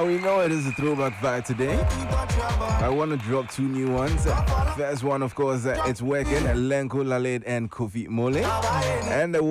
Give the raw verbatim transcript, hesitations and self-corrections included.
Now we know it is a throwback vibe today. I want to drop two new ones. First one, of course, uh, it's working. Lenko Laled and Kofi Mole. And the